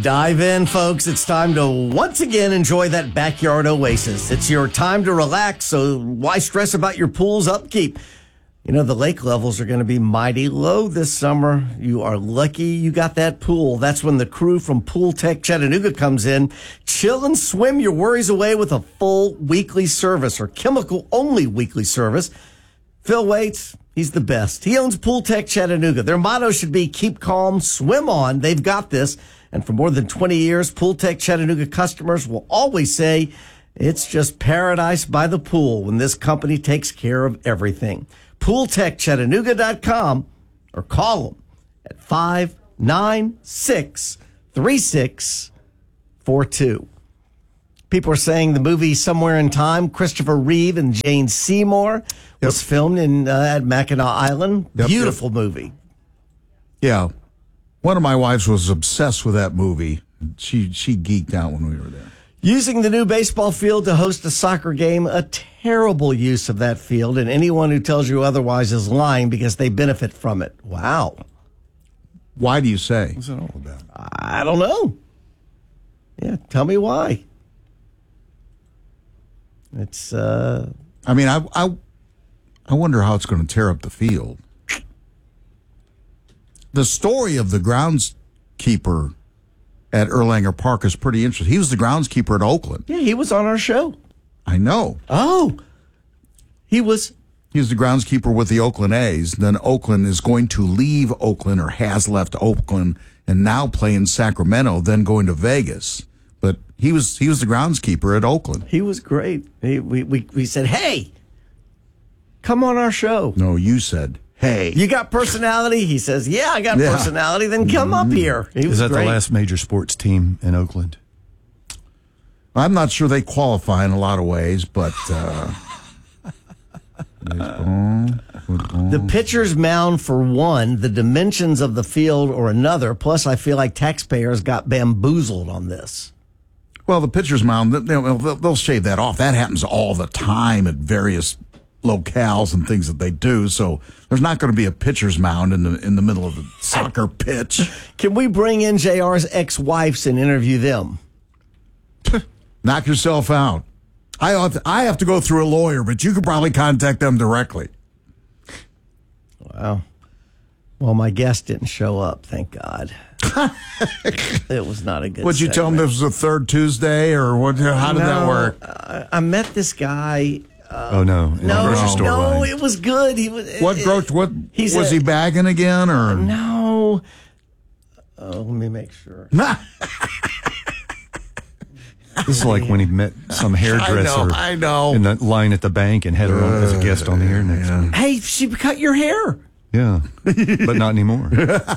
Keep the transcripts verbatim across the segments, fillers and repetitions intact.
Dive in, folks. It's time to once again enjoy that backyard oasis. It's your time to relax, so why stress about your pool's upkeep? You know, the lake levels are going to be mighty low this summer. You are lucky you got that pool. That's when the crew from Pool Tech Chattanooga comes in. Chill and swim your worries away with a full weekly service or chemical-only weekly service. Phil Waits, he's the best. He owns Pool Tech Chattanooga. Their motto should be keep calm, swim on. They've got this. And for more than twenty years, Pool Tech Chattanooga customers will always say it's just paradise by the pool when this company takes care of everything. pool tech chattanooga dot com or call them at five nine six, three six four two. People are saying the movie Somewhere in Time, Christopher Reeve and Jane Seymour, was yep. filmed in uh, at Mackinac Island. Yep, Beautiful yep. movie. Yeah. One of my wives was obsessed with that movie. She she geeked out when we were there. Using the new baseball field to host a soccer game, a terrible use of that field, and anyone who tells you otherwise is lying because they benefit from it. Wow. Why do you say? What's that all about? I don't know. Yeah, tell me why. It's, uh... I mean, I, I, I wonder how it's going to tear up the field. The story of the groundskeeper at Erlanger Park is pretty interesting. He was the groundskeeper at Oakland. Yeah, he was on our show. I know. Oh. He was... He was the groundskeeper with the Oakland A's. Then Oakland is going to leave Oakland or has left Oakland and now play in Sacramento, then going to Vegas. But he was he was the groundskeeper at Oakland. He was great. He, we, we, we said, hey, come on our show. No, you said... Hey. You got personality? He says, yeah, I got yeah. personality. Then come up here. He was Is that great. the last major sports team in Oakland? I'm not sure they qualify in a lot of ways, but uh, baseball, football. The pitcher's mound for one, the dimensions of the field or another. Plus, I feel like taxpayers got bamboozled on this. Well, the pitcher's mound, they'll, they'll shave that off. That happens all the time at various locales and things that they do, so there's not going to be a pitcher's mound in the in the middle of the soccer pitch. Can we bring in J R's ex-wives and interview them? Knock yourself out. I have to, I have to go through a lawyer, but you could probably contact them directly. Wow. Well, my guest didn't show up, thank God. It was not a good Would you segment. tell him this was a third Tuesday, or what? How did no, that work? Uh, I met this guy... Uh, oh no! In no, the grocery store no, line. it was good. He was. What it, grocery? What he's was a, he bagging again, or no? Oh, let me make sure. This is like when he met some hairdresser. I know. I know. In the line at the bank and had her on as a guest on the air next yeah. week. Hey, she cut your hair. Yeah, but not anymore.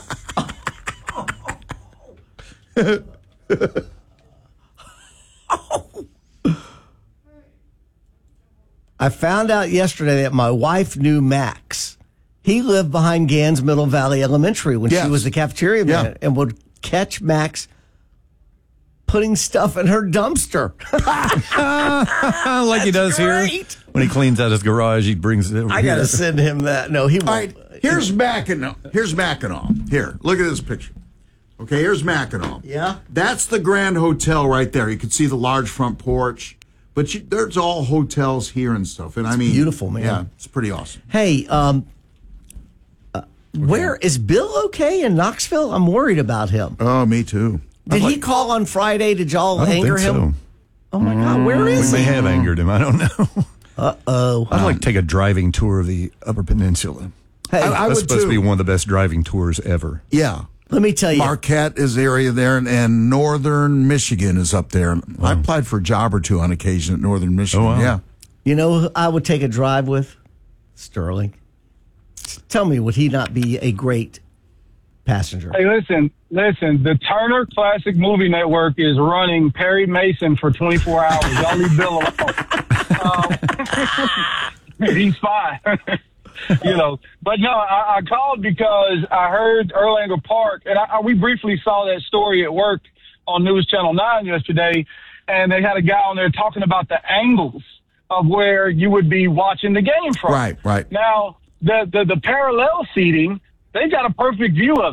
I found out yesterday that my wife knew Max. He lived behind Gans Middle Valley Elementary when yes. she was the cafeteria yeah. man and would catch Max putting stuff in her dumpster. Like he does great. here. When he cleans out his garage, he brings it over I got to send him that. No, he won't. All right, here's Mackinac. Here's Mackinac. Here, look at this picture. Okay, here's Mackinac. Yeah? That's the Grand Hotel right there. You can see the large front porch. But you, there's all hotels here and stuff. And it's I mean, beautiful, man. Yeah, it's pretty awesome. Hey, um, uh, where is Bill okay in Knoxville? I'm worried about him. Oh, me too. Did like, he call on Friday? Did y'all I don't anger think him? So. Oh, my God. Where is we he? may have angered him. I don't know. Uh-oh. I'd like to take a driving tour of the Upper Peninsula. Hey, I, I That's would supposed too. to be one of the best driving tours ever. Yeah. let me tell you. Marquette is the area there, and, and Northern Michigan is up there. Wow. I applied for a job or two on occasion at Northern Michigan. Oh, wow. Yeah. You know who I would take a drive with? Sterling. Tell me, would he not be a great passenger? Hey, listen, listen. The Turner Classic Movie Network is running Perry Mason for twenty-four hours. Y'all leave Bill alone. um, he's fine. You know, but no, I, I called because I heard Erlanger Park, and I, I, we briefly saw that story at work on News Channel nine yesterday, and they had a guy on there talking about the angles of where you would be watching the game from. Right, right. Now, the, the, the parallel seating, they got a perfect view of it.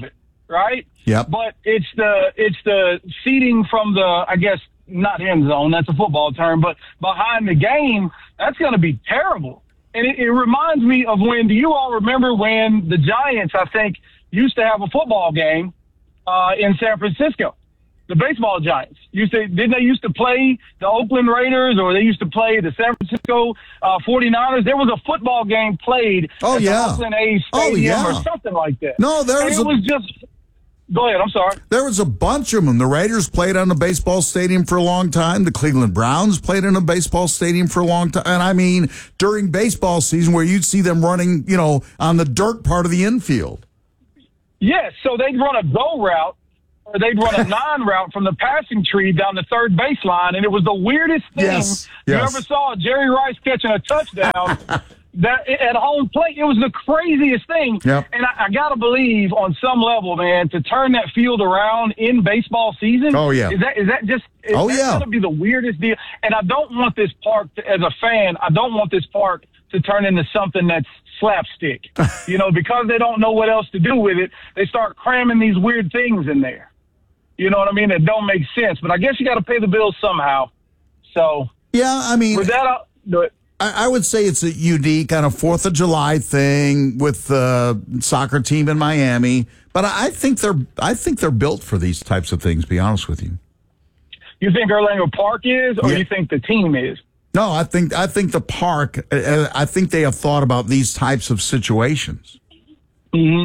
right? Yep. But it's the it's the seating from the, I guess, not end zone, that's a football term, but behind the game, that's going to be terrible. And it, it reminds me of when, do you all remember when the Giants, I think, used to have a football game uh, in San Francisco? The baseball Giants used to, didn't they used to play the Oakland Raiders, or they used to play the San Francisco uh, forty-niners? There was a football game played oh, at yeah. the Oakland A's oh, Stadium yeah. or something like that. No, there was, and it a, was just, go ahead, I'm sorry. There was a bunch of them. The Raiders played on a baseball stadium for a long time. The Cleveland Browns played in a baseball stadium for a long time. And I mean, during baseball season where you'd see them running, you know, on the dirt part of the infield. Yes, so they'd run a go route, or they'd run a non-route from the passing tree down the third baseline, and it was the weirdest thing Yes, you yes. ever saw. Jerry Rice catching a touchdown that at home plate. It was the craziest thing. Yep. And I, I got to believe on some level, man, to turn that field around in baseball season. Oh, yeah. Is that is that just? Is Oh, that yeah. going to be the weirdest deal? And I don't want this park to, as a fan. I don't want this park to turn into something that's slapstick. You know, because they don't know what else to do with it, they start cramming these weird things in there. You know what I mean? That don't make sense. But I guess you got to pay the bills somehow. So Yeah, I mean, with that, I'll do it. I, I would say it's a unique kind of Fourth of July thing with the soccer team in Miami. But I think they're I think they're built for these types of things, to be honest with you. You think Orlando Park is, or Yeah. you think the team is? No, I think I think the park. Uh, I think they have thought about these types of situations. Mm-hmm.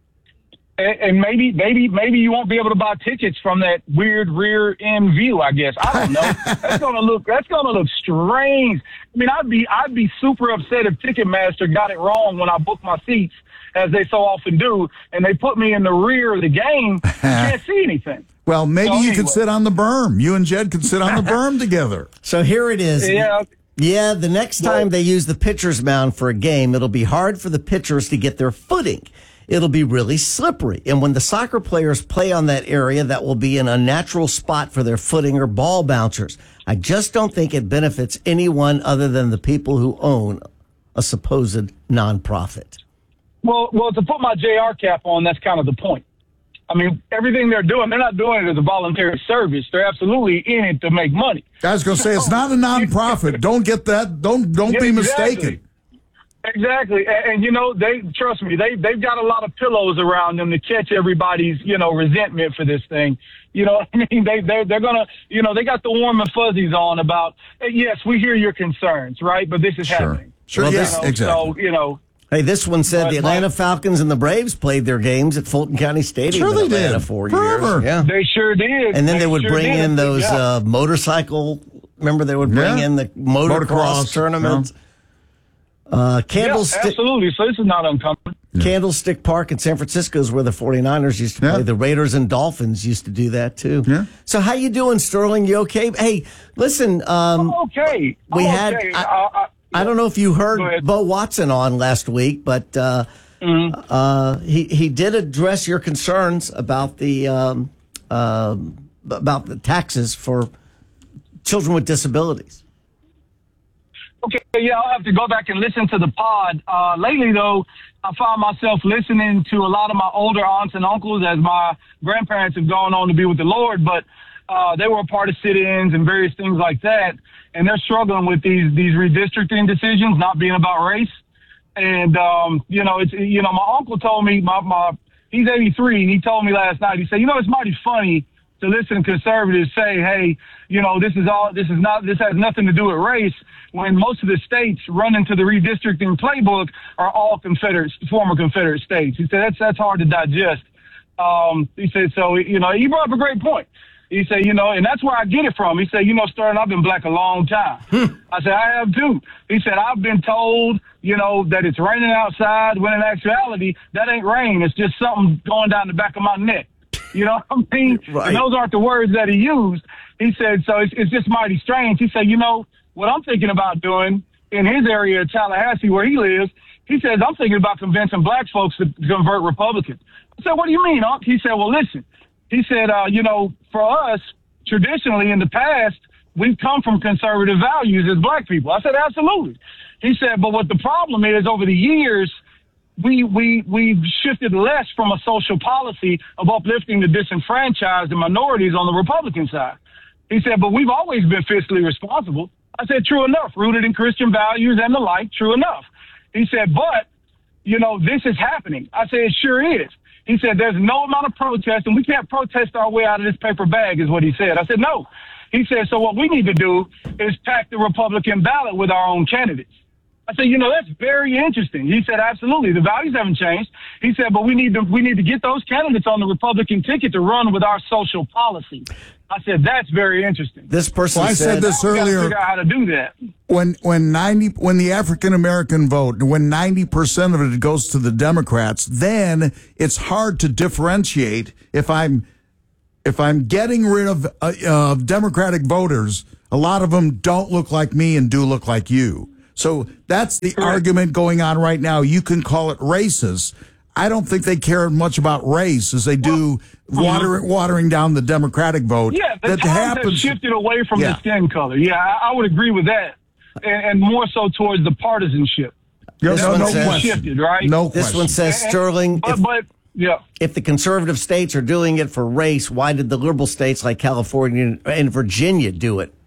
And, and maybe, maybe, maybe you won't be able to buy tickets from that weird rear end view. I guess I don't know. That's gonna look. That's gonna look strange. I mean, I'd be, I'd be super upset if Ticketmaster got it wrong when I booked my seats, as they so often do, and they put me in the rear of the game. You can't see anything. Well, maybe So you anyway. could sit on the berm. You and Jed could sit on the berm together. So here it is. Yeah. Yeah, the next time they use the pitcher's mound for a game, it'll be hard for the pitchers to get their footing. It'll be really slippery. And when the soccer players play on that area, that will be an unnatural spot for their footing or ball bouncers. I just don't think it benefits anyone other than the people who own a supposed nonprofit. Well, well, to put my J R cap on, that's kind of the point. I mean, everything they're doing, they're not doing it as a voluntary service. They're absolutely in it to make money. I was going to say it's not a nonprofit. Don't get that. Don't don't Yeah, be exactly. mistaken. Exactly. And, and, you know, they, trust me, they, they've got a lot of pillows around them to catch everybody's, you know, resentment for this thing. You know what I mean? They, they're, they're going to, you know, they got the warm and fuzzies on about, hey, yes, we hear your concerns, right? But this is Sure. happening. Sure, Well, yes, You know, exactly. So, you know, Hey, this one said But- the Atlanta but- Falcons and the Braves played their games at Fulton County Stadium Sure in they Atlanta did. for Forever. years. Yeah. they sure did. And then they would sure bring did. in those Yeah. uh, motorcycle. Remember, they would bring Yeah. in the motocross, Motocross, tournaments. Uh, yeah, Candlestick, absolutely. So this is not uncommon. Candlestick Park in San Francisco is where the 49ers used to Yeah. play. The Raiders and Dolphins used to do that too. Yeah. So how you doing, Sterling? You okay? Hey, listen. Um, Okay. we I'm had- okay. I- I, I, I don't know if you heard Go ahead. Bo Watson on last week, but uh, Mm-hmm. uh, he he did address your concerns about the um, uh, about the taxes for children with disabilities. Okay, yeah, I'll have to go back and listen to the pod. Uh, lately, though, I found myself listening to a lot of my older aunts and uncles as my grandparents have gone on to be with the Lord, but uh, they were a part of sit-ins and various things like that, and they're struggling with these these redistricting decisions not being about race. And, um, you know, it's you know, my uncle told me, my, my he's eighty-three, and he told me last night, he said, you know, it's mighty funny to listen to conservatives say, hey, you know, this is all, this is not, this has nothing to do with race, when most of the states running to the redistricting playbook are all Confederate, former Confederate states. He said, that's, that's hard to digest. Um, he said, so, you know, he brought up a great point. He said, you know, and that's where I get it from. He said, you know, Sterling, I've been black a long time. I said, I have too. He said, I've been told, you know, that it's raining outside, when in actuality, that ain't rain. It's just something going down the back of my neck. You know what I mean? Right. And those aren't the words that he used. He said, so it's, it's just mighty strange. He said, you know, what I'm thinking about doing in his area of Tallahassee where he lives, he says, I'm thinking about convincing black folks to convert Republican. I said, what do you mean, Unc? He said, well, listen. He said, uh, you know, for us, traditionally in the past, we've come from conservative values as black people. I said, absolutely. He said, but what the problem is over the years, we we we've shifted less from a social policy of uplifting the disenfranchised and minorities on the Republican side. He said, but we've always been fiscally responsible. I said, true enough, rooted in Christian values and the like, true enough. He said, but, you know, this is happening. I said, it sure is. He said, there's no amount of protest, and we can't protest our way out of this paper bag, is what he said. I said, no. He said, so what we need to do is pack the Republican ballot with our own candidates. I said, you know, that's very interesting. He said, absolutely. The values haven't changed. He said, but we need to we need to get those candidates on the Republican ticket to run with our social policy. I said, that's very interesting. This person Well, I said, said this We gotta earlier. figure out how to do that. When when ninety when the African American vote, when ninety percent of it goes to the Democrats, then it's hard to differentiate if I'm if I'm getting rid of uh, uh, Democratic voters. A lot of them don't look like me and do look like you. So that's the Correct. argument going on right now. You can call it racist. I don't think they care much about race as they do Well, water, watering down the Democratic vote. Yeah, the that times have happens. shifted away from Yeah. the skin color. Yeah, I, I would agree with that. And, and more so towards the partisanship. No, This no, one no says- question. Shifted, right? No this question. one says, And- Sterling, But, if, but yeah. if the conservative states are doing it for race, why did the liberal states like California and Virginia do it?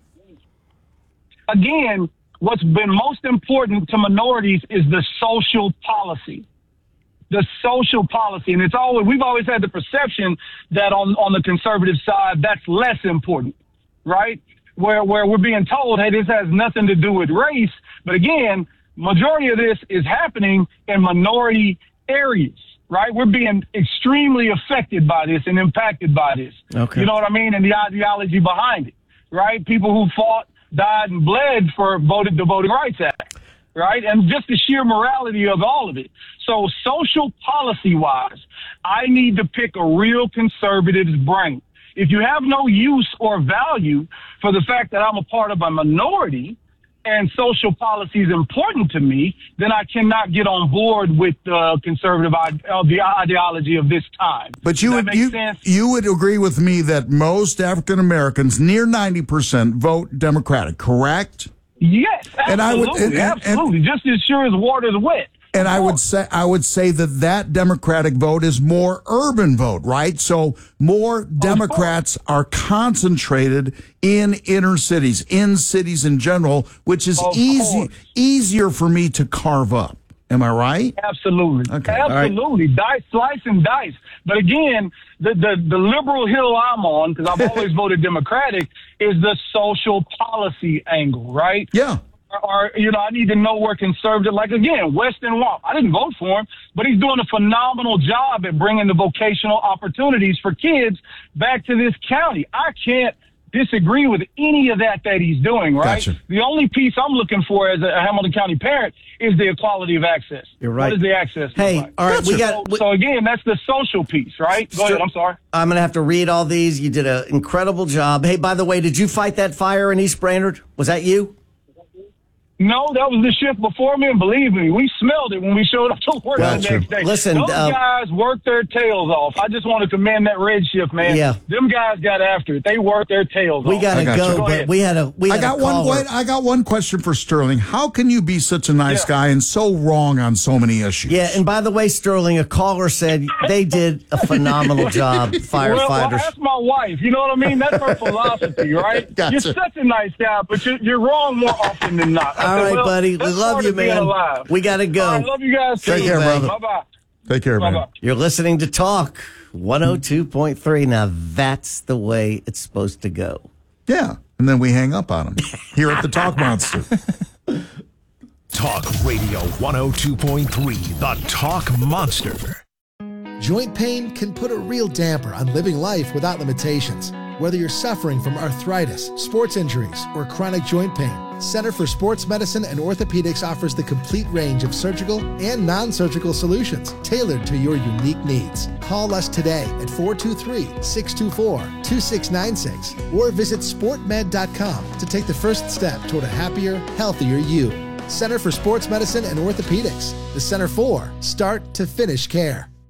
Again, what's been most important to minorities is the social policy. The social policy. And it's always, we've always had the perception that on, on the conservative side, that's less important, right? Where, where we're being told, hey, this has nothing to do with race. But again, majority of this is happening in minority areas, right? We're being extremely affected by this and impacted by this. Okay. You know what I mean? And the ideology behind it, right? People who fought, died, and bled for voted the Voting Rights Act, right? And just the sheer morality of all of it. So social policy wise, I need to pick a real conservative's brain. If you have no use or value for the fact that I'm a part of a minority and social policy is important to me, then I cannot get on board with the conservative ide- uh, the ideology of this time. But you Does would that make you, sense? you would agree with me that most African Americans, near ninety percent, vote Democratic, correct? Yes, absolutely, And I would- and- and- absolutely. Just as sure as water's wet. And Of I would course. say I would say that that Democratic vote is more urban vote, right? So more Democrats are concentrated in inner cities, in cities in general, which is Of easy course. easier for me to carve up. Am I right? Absolutely. Okay, all right. Absolutely. Dice, slice, and dice. But again, the, the, the liberal hill I'm on, because I've always voted Democratic, is the social policy angle, right? Yeah. Or, or, you know, I need to know where conservative, like, again, Weston Wamp. I didn't vote for him, but he's doing a phenomenal job at bringing the vocational opportunities for kids back to this county. I can't disagree with any of that that he's doing, right? Gotcha. The only piece I'm looking for as a Hamilton County parent is the equality of access. You're right. What is the access? look Hey, like? all right, we So- got- we- So, again, that's the social piece, right? Go ahead. I'm sorry. I'm going to have to read all these. You did an incredible job. Hey, by the way, did you fight that fire in East Brainerd? Was that you? No, that was the shift before me, and believe me, we smelled it when we showed up to work Gotcha. the next day. Listen, those uh, guys worked their tails off. I just want to commend that red shift, man. Yeah. Them guys got after it. They worked their tails We off. got to I got go, you. Go but ahead. we had a we I had got a one. caller. Wait, I got one question for Sterling. How can you be such a nice Yeah. guy and so wrong on so many issues? Yeah, and by the way, Sterling, a caller said they did a phenomenal job, Well, well, firefighters. that's my wife. You know what I mean? That's her philosophy, right? Gotcha. You're such a nice guy, but you're, you're wrong more often than not. I All said, right, well, buddy. We that's love part you, of being man. alive. We got to go. All right, love you guys. Take See care, you, brother. Bye bye. Take care, man. Bye-bye. You're listening to Talk one oh two point three. Now, that's the way it's supposed to go. Yeah, and then we hang up on him here at the Talk Monster. Talk Radio one oh two point three, the Talk Monster. Joint pain can put a real damper on living life without limitations. Whether you're suffering from arthritis, sports injuries, or chronic joint pain, Center for Sports Medicine and Orthopedics offers the complete range of surgical and non-surgical solutions tailored to your unique needs. Call us today at four two three, six two four, two six nine six or visit sport med dot com to take the first step toward a happier, healthier you. Center for Sports Medicine and Orthopedics. The Center for Start to Finish Care.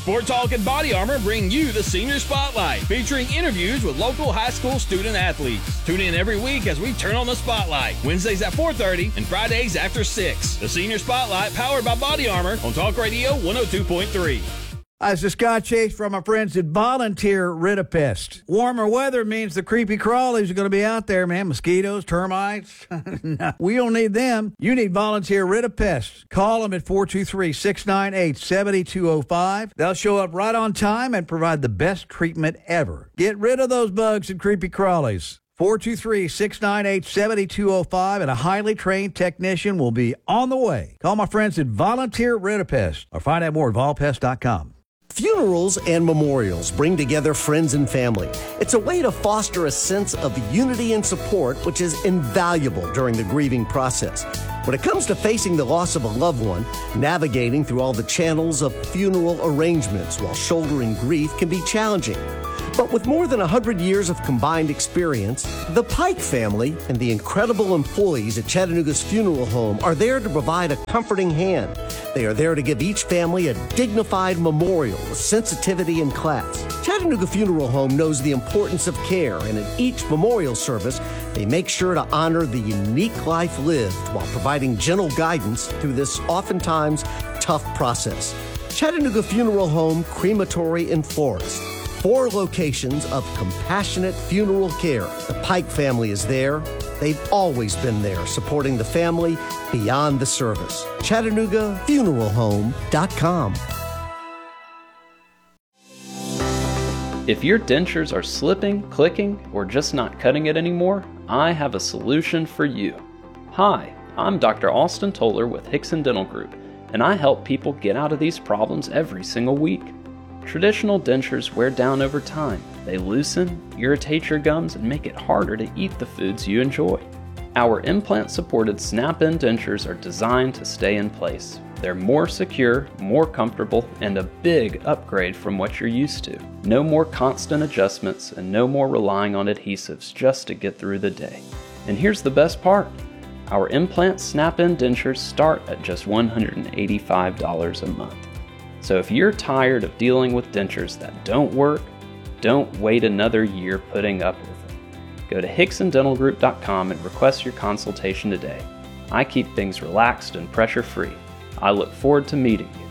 Sport Talk and Body Armor bring you the Senior Spotlight, featuring interviews with local high school student athletes. Tune in every week as we turn on the spotlight, Wednesdays at four thirty and Fridays after six. The Senior Spotlight, powered by Body Armor on Talk Radio one oh two point three. Hi, this is Scott Chase from our friends at Volunteer Rid-A-Pest. Warmer weather means the creepy crawlies are going to be out there, man. Mosquitoes, termites. No, we don't need them. You need Volunteer Rid-A-Pest. Call them at four two three, six nine eight, seven two zero five. They'll show up right on time and provide the best treatment ever. Get rid of those bugs and creepy crawlies. four two three, six nine eight, seven two zero five, and a highly trained technician will be on the way. Call my friends at Volunteer Rid-A-Pest or find out more at vol pest dot com. Funerals and memorials bring together friends and family. It's a way to foster a sense of unity and support, which is invaluable during the grieving process. When it comes to facing the loss of a loved one, navigating through all the channels of funeral arrangements while shouldering grief can be challenging. But with more than one hundred years of combined experience, the Pike family and the incredible employees at Chattanooga's funeral home are there to provide a comforting hand. They are there to give each family a dignified memorial with sensitivity and class. Chattanooga Funeral Home knows the importance of care, and at each memorial service, they make sure to honor the unique life lived while providing gentle guidance through this oftentimes tough process. Chattanooga Funeral Home, Crematory in Forest. Four locations of compassionate funeral care. The Pike family is there. They've always been there, supporting the family beyond the service. Chattanooga Funeral Home dot com. If your dentures are slipping, clicking, or just not cutting it anymore, I have a solution for you. Hi, I'm Doctor Austin Toller with Hickson Dental Group, and I help people get out of these problems every single week. Traditional dentures wear down over time. They loosen, irritate your gums, and make it harder to eat the foods you enjoy. Our implant-supported snap-in dentures are designed to stay in place. They're more secure, more comfortable, and a big upgrade from what you're used to. No more constant adjustments and no more relying on adhesives just to get through the day. And here's the best part. Our implant snap-in dentures start at just one hundred eighty-five dollars a month. So if you're tired of dealing with dentures that don't work, don't wait another year putting up with them. Go to Hickson Dental Group dot com and request your consultation today. I keep things relaxed and pressure-free. I look forward to meeting you.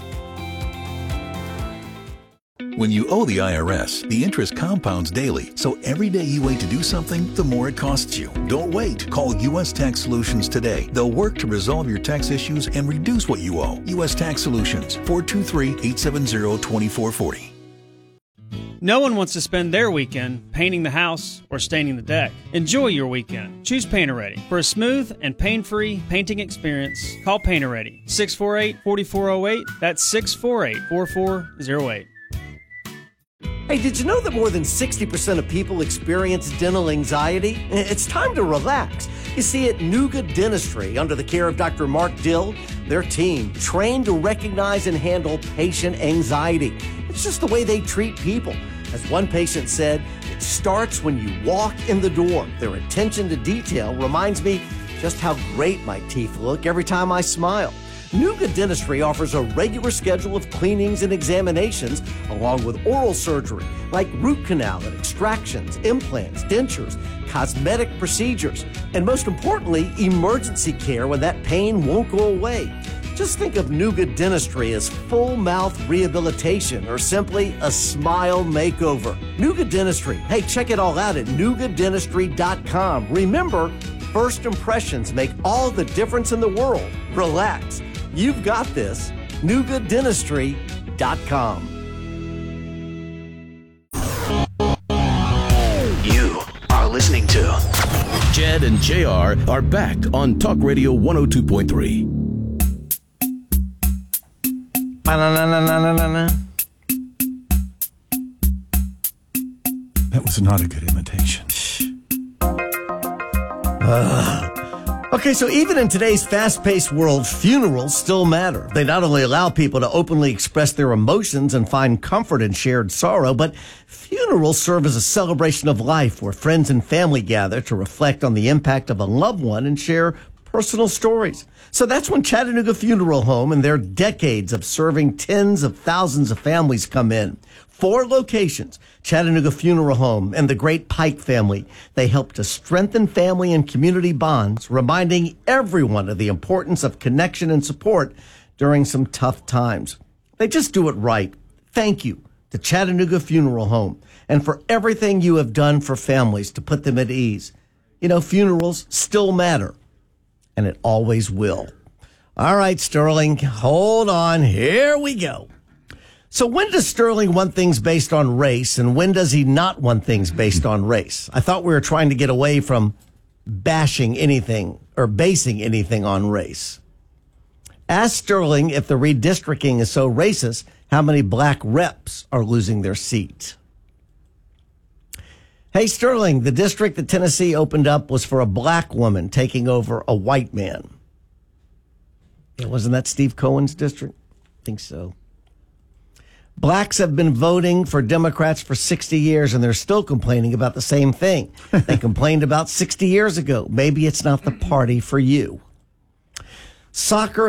When you owe the I R S, the interest compounds daily, so every day you wait to do something, the more it costs you. Don't wait. Call U S Tax Solutions today. They'll work to resolve your tax issues and reduce what you owe. U S Tax Solutions, four two three, eight seven zero, two four four zero. No one wants to spend their weekend painting the house or staining the deck. Enjoy your weekend. Choose Painter Ready. For a smooth and pain-free painting experience, call Painter Ready. six four eight, four four zero eight. That's six four eight, four four zero eight. Hey, did you know that more than sixty percent of people experience dental anxiety? It's time to relax. You see, at Nuga Dentistry, under the care of Doctor Mark Dill, their team trained to recognize and handle patient anxiety. It's just the way they treat people. As one patient said, it starts when you walk in the door. Their attention to detail reminds me just how great my teeth look every time I smile. Nuga Dentistry offers a regular schedule of cleanings and examinations, along with oral surgery, like root canal and extractions, implants, dentures, cosmetic procedures, and most importantly, emergency care when that pain won't go away. Just think of Nuga Dentistry as full mouth rehabilitation or simply a smile makeover. Nuga Dentistry. Hey, check it all out at Nuga Dentistry dot com. Remember, first impressions make all the difference in the world. Relax. You've got this. Nuga Dentistry dot com. You are listening to Jed and J R are back on Talk Radio one oh two point three. That was not a good imitation. Uh, okay, so even in today's fast-paced world, funerals still matter. They not only allow people to openly express their emotions and find comfort in shared sorrow, but funerals serve as a celebration of life where friends and family gather to reflect on the impact of a loved one and share personal stories. So that's when Chattanooga Funeral Home and their decades of serving tens of thousands of families come in. Four locations, Chattanooga Funeral Home and the Great Pike family. They help to strengthen family and community bonds, reminding everyone of the importance of connection and support during some tough times. They just do it right. Thank you to Chattanooga Funeral Home and for everything you have done for families to put them at ease. You know, funerals still matter, and it always will. All right, Sterling, hold on. Here we go. So when does Sterling want things based on race, and when does he not want things based on race? I thought we were trying to get away from bashing anything or basing anything on race. Ask Sterling if the redistricting is so racist, how many black reps are losing their seat. Hey, Sterling, the district that Tennessee opened up was for a black woman taking over a white man. Yeah, wasn't that Steve Cohen's district? I think so. Blacks have been voting for Democrats for sixty years, and they're still complaining about the same thing. They complained about sixty years ago. Maybe it's not the party for you. Soccer